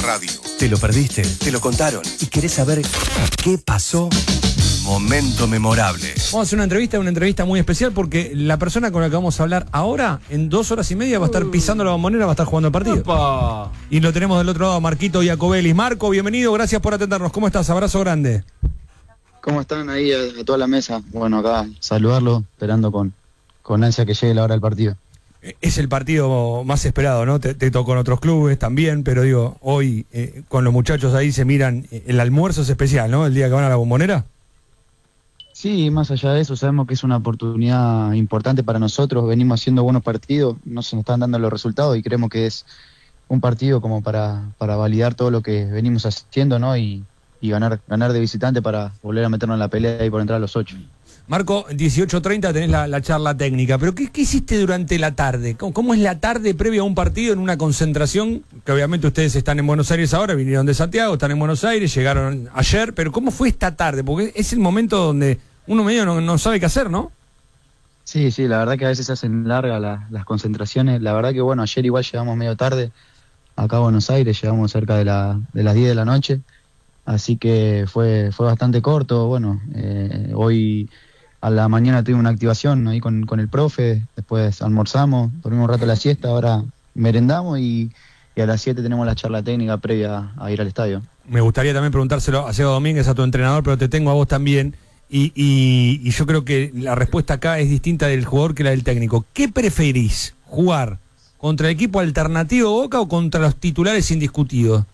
Radio. ¿Te lo perdiste? ¿Te lo contaron? ¿Y querés saber qué pasó? Momento memorable. Vamos a hacer una entrevista muy especial porque la persona con la que vamos a hablar ahora, en 2 horas y media, va a estar pisando la bombonera, va a estar jugando el partido. ¡Opa! Y lo tenemos del otro lado, Marquito Iacobelis. Marco, bienvenido, gracias por atendernos. ¿Cómo estás? Abrazo grande. ¿Cómo están ahí a toda la mesa? Bueno, acá saludarlo, esperando con ansia que llegue la hora del partido. Es el partido más esperado, ¿no? Te tocó en otros clubes también, pero digo, hoy con los muchachos ahí se miran, el almuerzo es especial, ¿no? El día que van a la bombonera. Sí, más allá de eso, sabemos que es una oportunidad importante para nosotros. Venimos haciendo buenos partidos, no se nos están dando los resultados y creemos que es un partido como para validar todo lo que venimos haciendo, ¿no? Y ganar de visitante para volver a meternos en la pelea y por entrar a los 8. Marco, 18:30 tenés la charla técnica, pero ¿qué hiciste durante la tarde? ¿Cómo es la tarde previa a un partido en una concentración? Que obviamente ustedes están en Buenos Aires ahora, vinieron de Santiago, están en Buenos Aires, llegaron ayer, pero ¿cómo fue esta tarde? Porque es el momento donde uno medio no sabe qué hacer, ¿no? Sí, la verdad que a veces se hacen largas las concentraciones. La verdad que bueno, ayer igual llegamos medio tarde acá a Buenos Aires, llegamos cerca de las 10 de la noche, así que fue bastante corto. Bueno, hoy a la mañana tuvimos una activación ahí con el profe, después almorzamos, dormimos un rato la siesta, ahora merendamos y a las 7 tenemos la charla técnica previa a ir al estadio. Me gustaría también preguntárselo a Seba Domínguez, a tu entrenador, pero te tengo a vos también. Y yo creo que la respuesta acá es distinta del jugador que la del técnico. ¿Qué preferís? ¿Jugar contra el equipo alternativo Boca o contra los titulares indiscutidos?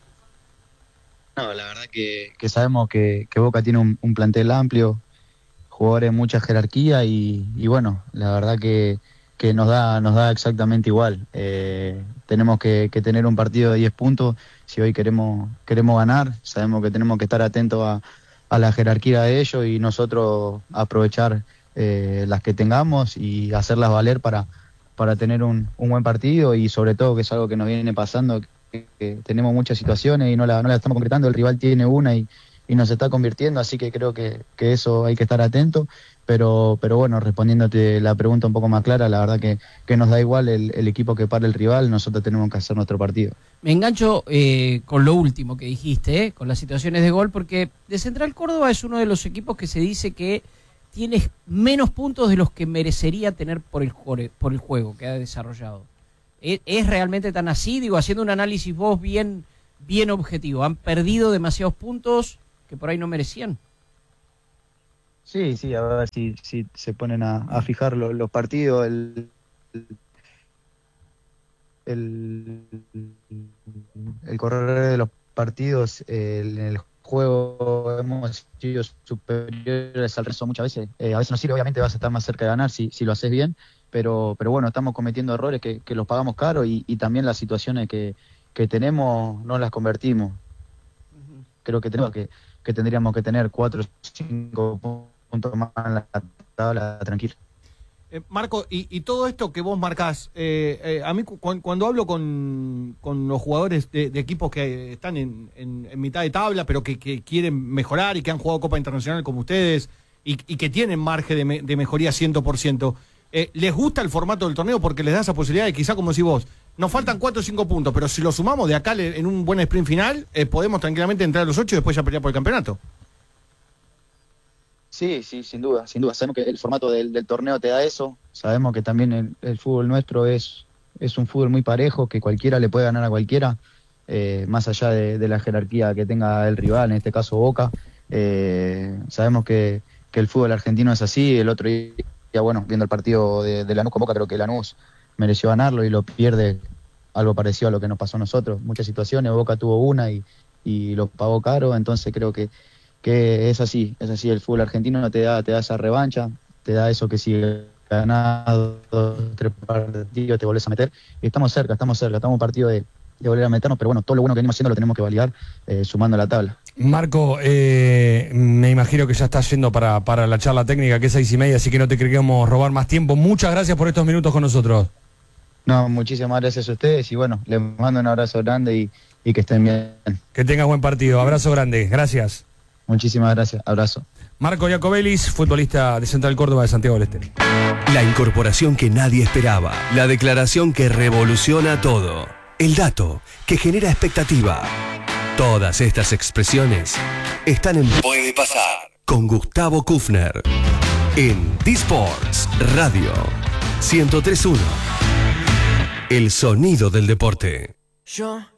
No, la verdad que sabemos que Boca tiene un plantel amplio, jugadores de mucha jerarquía y bueno, la verdad que nos da exactamente igual. Tenemos que tener un partido de 10 puntos si hoy queremos ganar. Sabemos que tenemos que estar atentos a la jerarquía de ellos y nosotros aprovechar las que tengamos y hacerlas valer para tener un buen partido, y sobre todo, que es algo que nos viene pasando, que tenemos muchas situaciones y no la estamos concretando. El rival tiene una y nos está convirtiendo, así que creo que eso hay que estar atento, pero bueno, respondiéndote la pregunta un poco más clara, la verdad que nos da igual el equipo que para el rival, nosotros tenemos que hacer nuestro partido. Me engancho con lo último que dijiste, con las situaciones de gol, porque de Central Córdoba es uno de los equipos que se dice que tiene menos puntos de los que merecería tener por el juego que ha desarrollado. ¿Es realmente tan así? Digo, haciendo un análisis vos bien objetivo, ¿han perdido demasiados puntos que por ahí no merecían? Sí, a ver si se ponen a fijar los partidos, el correr de los partidos, en el juego hemos sido superiores al resto muchas veces. A veces nos sirve, obviamente vas a estar más cerca de ganar si lo haces bien, pero bueno, estamos cometiendo errores que los pagamos caro y también las situaciones que tenemos no las convertimos. Creo que tendríamos que tener 4 o 5 puntos más en la tabla tranquila. Marco, y todo esto que vos marcás, a mí cuando hablo con los jugadores de equipos que están en mitad de tabla, pero que quieren mejorar y que han jugado Copa Internacional como ustedes y que tienen margen de mejoría 100%, ¿les gusta el formato del torneo porque les da esa posibilidad de, quizá como decís vos, nos faltan 4 o 5 puntos, pero si lo sumamos de acá en un buen sprint final, podemos tranquilamente entrar a los 8 y después ya pelear por el campeonato? Sí, sin duda. Sabemos que el formato del torneo te da eso. Sabemos que también el fútbol nuestro es un fútbol muy parejo, que cualquiera le puede ganar a cualquiera, más allá de la jerarquía que tenga el rival, en este caso Boca. Sabemos que el fútbol argentino es así. El otro día, bueno, viendo el partido de Lanús con Boca, creo que Lanús mereció ganarlo y lo pierde, algo parecido a lo que nos pasó a nosotros. Muchas situaciones, Boca tuvo una y lo pagó caro, entonces creo que es así, el fútbol argentino te da esa revancha, te da eso que si ganado 3 partidos te volvés a meter, y estamos cerca, estamos un partido de volver a meternos, pero bueno, todo lo bueno que venimos haciendo lo tenemos que validar sumando la tabla. Marco, me imagino que ya estás yendo para la charla técnica, que es 6:30, así que no te queremos robar más tiempo. Muchas gracias por estos minutos con nosotros. No, muchísimas gracias a ustedes y bueno, les mando un abrazo grande y que estén bien. Que tengas buen partido, abrazo grande, gracias. Muchísimas gracias, abrazo. Marco Iacobelis, futbolista de Central Córdoba de Santiago del Estero. La incorporación que nadie esperaba, la declaración que revoluciona todo. el dato que genera expectativa. Todas estas expresiones están en Puede Pasar con Gustavo Kufner en D-Sports Radio 103.1. El sonido del deporte. Yo